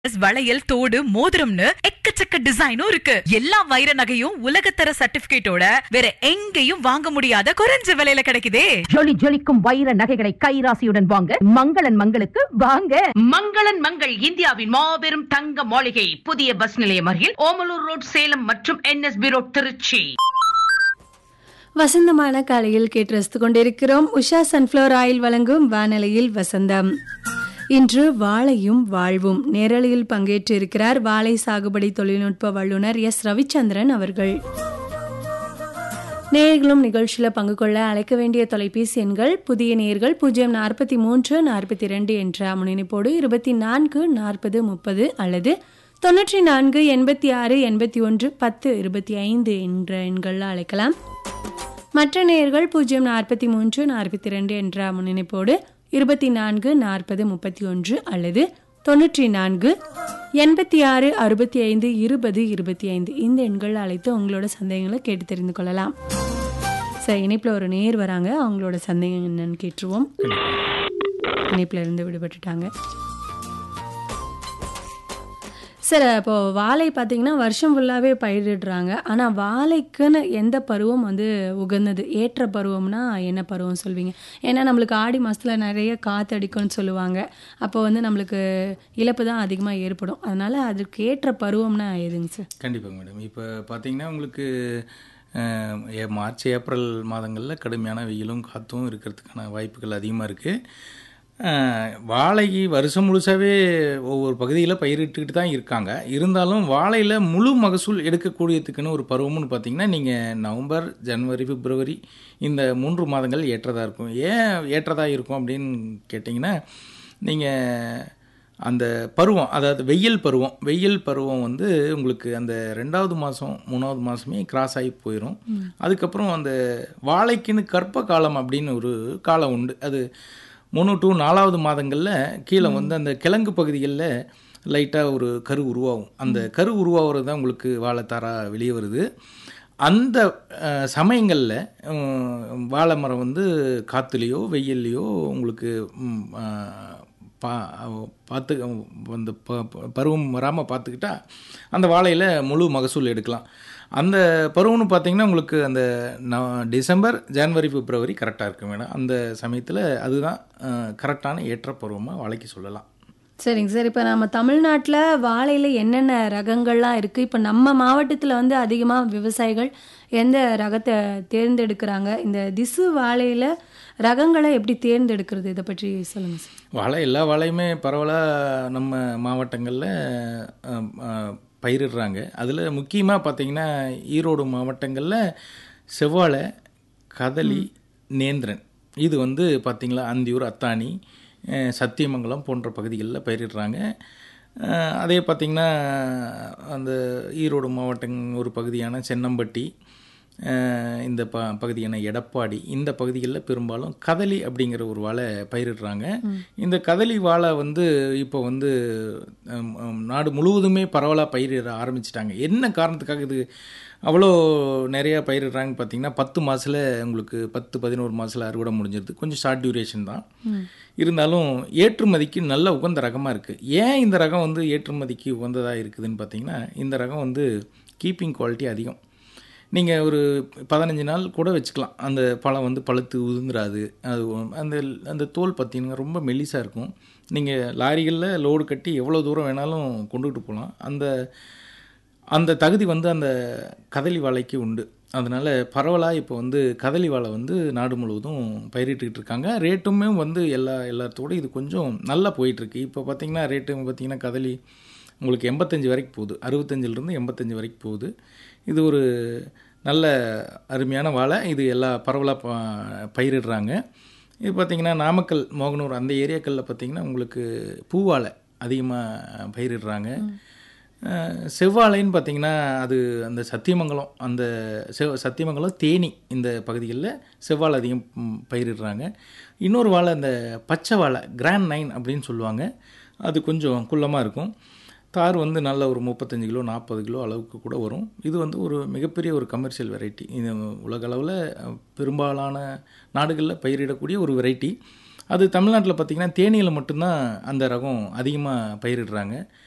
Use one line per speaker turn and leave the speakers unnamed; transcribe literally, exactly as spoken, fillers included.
வளையல், தோடு, மோதிரம்னு எக்கச்சக்க டிசைனும் இருக்கு. எல்லா வைர நகையும் உலகத்தர சர்டிபிகேட்டோட வேற எங்கேயும் வாங்க முடியாத குறைஞ்ச விலையில கிடைக்குதே.
ஜொலி ஜொலிக்கும் வைர நகைகளை கைராசியுடன் வாங்க மங்களன் மங்களுக்கு வாங்க.
மங்களன் மங்கள் இந்தியாவின் மாபெரும் தங்க மாளிகை, புதிய பஸ் நிலையம் அருகில் ஓமலூர் ரோட், சேலம் மற்றும் என்எஸ்பி ரோட், திருச்சி.
வசந்தமான காலையில் கேட்டு ரசித்து கொண்டிருக்கிறோம். உஷா சன்ஃப்ளவர் ஆயில் வழங்கும் வானலையில் வசந்தம். இன்று வாழையும் வாழ்வும் நேரலையில் பங்கேற்று இருக்கிறார் வாழை சாகுபடி தொழில்நுட்ப வல்லுநர் எஸ் ரவிச்சந்திரன் அவர்கள். நேயர்களும் நிகழ்ச்சியில் பங்கு கொள்ள அழைக்க வேண்டிய தொலைபேசி எண்கள் புதிய நேயர்கள் பூஜ்ஜியம் நாற்பத்தி மூன்று நாற்பத்தி இரண்டு என்ற முன்னிணைப்போடு இருபத்தி நான்கு நாற்பது முப்பது அல்லது தொன்னூற்றி நான்கு எண்பத்தி ஆறு எண்பத்தி ஒன்று பத்து இருபத்தி ஐந்து என்ற எண்களில் அழைக்கலாம். மற்ற நேயர்கள் பூஜ்ஜியம் நாற்பத்தி மூன்று நாற்பத்தி இரண்டு என்ற முன்னிணைப்போடு இருபத்தி நான்கு நாற்பது முப்பத்தி ஒன்று அல்லது தொன்னூற்றி நான்கு எண்பத்தி ஆறு அறுபத்தி ஐந்து இருபது இருபத்தி ஐந்து இந்த எண்கள் அழைத்து உங்களோட சந்தேகங்களை கேட்டு தெரிந்து கொள்ளலாம். சார், இணைப்பில் ஒரு நேர் வராங்க, அவங்களோட சந்தேகம் என்னன்னு கேட்டுருவோம். இணைப்பில் இருந்து விடுபட்டுட்டாங்க. சார், இப்போ வாழை பார்த்தீங்கன்னா வருஷம் ஃபுல்லாகவே பயிரிடுறாங்க. ஆனால் வாழைக்குன்னு எந்த பருவம் வந்து உகந்தது, ஏற்ற பருவம்னா என்ன பருவம் சொல்வீங்க? ஏன்னா நம்மளுக்கு ஆடி மாதத்தில் நிறைய காற்று அடிக்கும்னு சொல்லுவாங்க. அப்போ வந்து நம்மளுக்கு இழப்பு தான் அதிகமாக ஏற்படும். அதனால் அதுக்கு ஏற்ற பருவம்னா எதுங்க சார்?
கண்டிப்பாங்க மேடம். இப்போ பார்த்தீங்கன்னா உங்களுக்கு மார்ச் ஏப்ரல் மாதங்களில் கடுமையான வெயிலும் காற்றும் இருக்கிறதுக்கான வாய்ப்புகள் அதிகமாக இருக்குது. வாழைக்கு வருஷம் முழுசாகவே ஒவ்வொரு பகுதியில் பயிரிட்டுக்கிட்டு தான் இருக்காங்க. இருந்தாலும் வாழையில் முழு மகசூல் எடுக்கக்கூடியதுக்குன்னு ஒரு பருவம்னு பார்த்திங்கன்னா நீங்கள் நவம்பர், ஜனவரி, பிப்ரவரி இந்த மூன்று மாதங்கள் ஏற்றதாக இருக்கும். ஏன் ஏற்றதாக இருக்கும் அப்படின்னு கேட்டிங்கன்னா, நீங்கள் அந்த பருவம், அதாவது வெயில் பருவம் வெயில் பருவம் வந்து உங்களுக்கு அந்த ரெண்டாவது மாதம் மூணாவது மாதமே கிராஸ் ஆகி போயிடும். அதுக்கப்புறம் அந்த வாழைக்குன்னு கற்ப காலம் அப்படின்னு ஒரு காலம் உண்டு. அது மூணு டு நாலாவது மாதங்களில் கீழே வந்து அந்த கிழங்கு பகுதிகளில் லைட்டாக ஒரு கரு உருவாகும். அந்த கரு உருவாகிறது தான் உங்களுக்கு வாழைத்தாரா வெளியே வருது. அந்த சமயங்களில் வாழை மரம் வந்து காற்றுலேயோ வெயில்லையோ உங்களுக்கு பா பார்த்து அந்த பருவம் வராமல் பார்த்துக்கிட்டா அந்த வாழையில் முழு மகசூல் எடுக்கலாம். அந்த பருவம்னு பார்த்தீங்கன்னா உங்களுக்கு அந்த டிசம்பர், ஜனவரி, பிப்ரவரி கரெக்டாக இருக்கும் மேடம். அந்த சமயத்தில் அதுதான் கரெக்டான ஏற்ற பருவமாக வாழைக்கு சொல்லலாம்.
சரிங்க சார், இப்போ நம்ம தமிழ்நாட்டில் வாழையில் என்னென்ன ரகங்கள்லாம் இருக்குது? இப்போ நம்ம மாவட்டத்தில் வந்து அதிகமாக விவசாயிகள் எந்த ரகத்தை தேர்ந்தெடுக்கிறாங்க? இந்த திசு வாழையில் ரகங்களை எப்படி தேர்ந்தெடுக்கிறது, இதை பற்றி சொல்லுங்கள் சார்.
வாழை எல்லா வாழையுமே பரவலாக நம்ம மாவட்டங்களில் பயிரிடுறாங்க. அதில் முக்கியமாக பார்த்திங்கன்னா ஈரோடு மாவட்டங்களில் செவ்வாழை, கதலி, நேந்திரன் இது வந்து பார்த்திங்களா அந்தியூர், அத்தானி, சத்தியமங்கலம் போன்ற பகுதிகளில் பயிரிடுறாங்க. அதே பார்த்திங்கன்னா அந்த ஈரோடு மாவட்டம் ஒரு பகுதியான சென்னம்பட்டி, இந்த ப பகுதியான எடப்பாடி இந்த பகுதிகளில் பெரும்பாலும் கதலி அப்படிங்கிற ஒரு வாழை பயிரிடுறாங்க. இந்த கதலி வாழை வந்து இப்போ வந்து நாடு முழுவதுமே பரவலாக பயிரிட ஆரம்பிச்சிட்டாங்க. என்ன காரணத்துக்காக இது அவ்வளோ நிறையா பயிரிடுறாங்கன்னு பார்த்தீங்கன்னா, பத்து மாதத்தில் உங்களுக்கு பத்து பதினோரு மாதத்தில் அறுவடை முடிஞ்சிருது. கொஞ்சம் ஷார்ட் டியூரேஷன் தான். இருந்தாலும் ஏற்றுமதிக்கு நல்ல உகந்த ரகமாக இருக்குது. ஏன் இந்த ரகம் வந்து ஏற்றுமதிக்கு உகந்ததாக இருக்குதுன்னு பார்த்தீங்கன்னா, இந்த ரகம் வந்து கீப்பிங் குவாலிட்டி அதிகம். நீங்கள் ஒரு பதினஞ்சு நாள் கூட வச்சுக்கலாம். அந்த பழம் வந்து பழுத்து உதிர்ந்துராது. அது அந்த அந்த தோல் பார்த்தீங்கன்னா ரொம்ப மெல்லிசாக இருக்கும். நீங்கள் லாரிகளில் லோடு கட்டி எவ்வளோ தூரம் வேணாலும் கொண்டுகிட்டு போகலாம். அந்த அந்த தகுதி வந்து அந்த கதலி வாழைக்கு உண்டு. அதனால் பரவலாக இப்போ வந்து கதலி வாழை வந்து நாடு முழுவதும் பயிரிட்டுக்கிட்டு இருக்காங்க. ரேட்டுமே வந்து எல்லா எல்லாத்தோடு இது கொஞ்சம் நல்லா போயிட்டுருக்கு. இப்போ பார்த்திங்கன்னா ரேட்டு பார்த்திங்கன்னா கதலி உங்களுக்கு எண்பத்தஞ்சு வரைக்கும் போகுது. அறுபத்தஞ்சிலிருந்து எண்பத்தஞ்சு வரைக்கும் போகுது. இது ஒரு நல்ல அருமையான வாழை. இது எல்லா பரவலாக பயிரிடுறாங்க. இது பார்த்திங்கன்னா நாமக்கல், மோகனூர் அந்த ஏரியாக்களில் பார்த்திங்கன்னா உங்களுக்கு பூவாழை அதிகமாக பயிரிடுறாங்க. செவ்வாழைன்னு பார்த்திங்கன்னா அது அந்த சத்தியமங்கலம், அந்த செவ் சத்தியமங்கலம் தேனி இந்த பகுதிகளில் செவ்வாழை அதிகம் பயிரிடுறாங்க. இன்னொரு வாழை அந்த பச்சை வாழை கிராண்ட் நைன் அப்படின்னு சொல்லுவாங்க. அது கொஞ்சம் குள்ளமாக இருக்கும். தார் வந்து நல்ல ஒரு முப்பத்தஞ்சு கிலோ நாற்பது கிலோ அளவுக்கு கூட வரும். இது வந்து ஒரு மிகப்பெரிய ஒரு கமர்ஷியல் வெரைட்டி. இது உலக அளவில் பெரும்பாலான நாடுகளில் பயிரிடக்கூடிய ஒரு வெரைட்டி. அது தமிழ்நாட்டில் பார்த்திங்கன்னா தேனியில் மட்டும்தான் அந்த ரகம் அதிகமாக பயிரிடுறாங்க.